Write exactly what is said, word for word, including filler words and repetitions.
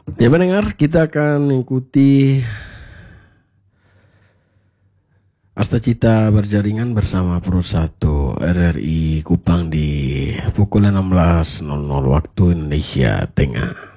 Ya mendengar, kita akan mengikuti Asta Cita berjaringan bersama Pro satu R R I Kupang di pukul enam belas nol nol waktu Indonesia Tengah.